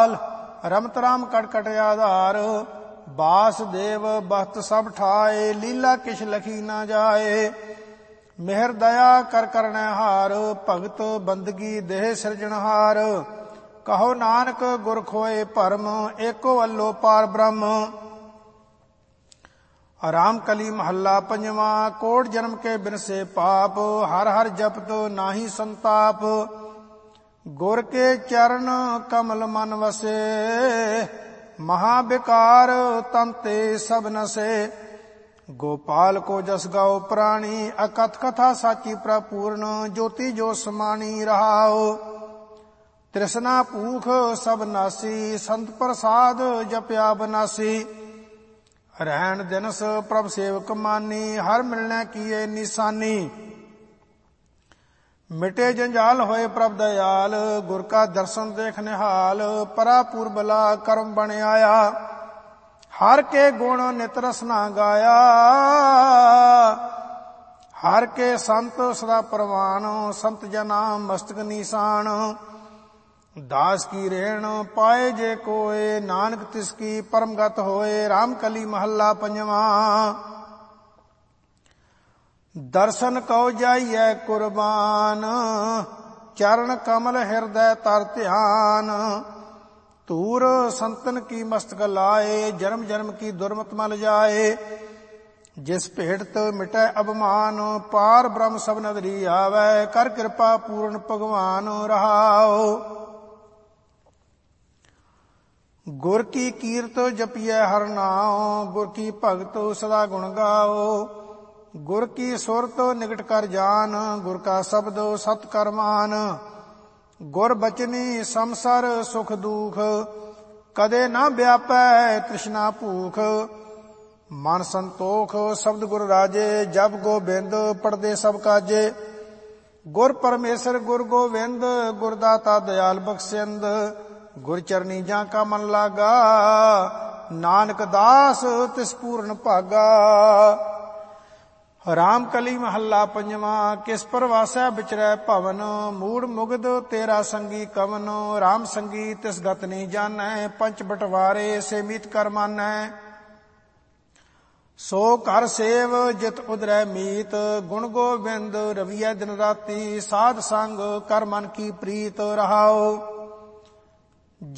दयाल रमत राम कटकट आधार। वासुदेव बहत सब ठाए लीला किछ लखी न जाए। मेहर दया कर करने हार भगत बंदगी देह सिरजनहार। कहो नानक गुर खोए भरम एको अल्लो पार ब्रह्म। राम कली महला पंजवा कोट जन्म के बिनसे पाप। हर हर जपत नाही संताप। गुर के चरण कमल मन वसे महाविकार तंते सब नसे। गोपाल को जस गाओ प्राणी अकथ कथा साची प्रपूर्ण। ज्योति जो समानी रहाओ तृष्णा भूख सब नासी। संत प्रसाद जपया बनासी। रहन दिनस प्रभ सेवक मानी हर मिलने किए निशानी। मिटे जंजाल होए प्रभ दयाल गुर का दर्शन देख निहाल। परापुर बला कर्म बन आया हर के गुण नित रसना गाया। हर के संत सदा परवान संत जना मस्तक निशान। दास की रेण पाए जे कोय नानक तिसकी परम गत होए। राम कली महला पंजवा दर्शन कौ जाइए कुर्बान। चरण कमल हृदय तर ध्यान। तूर संतन की मस्तक लाए जन्म जन्म की दुर्मत मल जाए। जिस भेट मिटै अभिमान पार ब्रह्म सब नदरी आवे। कर कृपा पूर्ण भगवान रहाओ। गुर की कीर्त जपिए हर नाओ। गुर की भगत सदा गुण गाओ। गुर की सुरत निकट कर जान। गुर का शब्द सत कर मान। गुर बचनी समसर सुख दुख कदे न व्यापै तृष्णा भूख। मन संतोख शब्द गुर राजे जब गोबिंद पढ़दे सब काजे। गुर परमेश्वर गुर गोविंद गुरदाता दयाल बख्शिंद। गुर चरनी जा का मन लागा नानक दास तिस पूर्ण भागा। राम कली महला पंजवा किस परवासै बिचरै भवन। मूड मुगद तेरा संगी कवन। राम संगी तिस गत नहीं जानै पंच बटवारे से मीत कर मानै। सो कर सेव जित उदरै मीत गुण गोविंद रवियै दिन राती। साध संग कर मन की प्रीत रहाओ।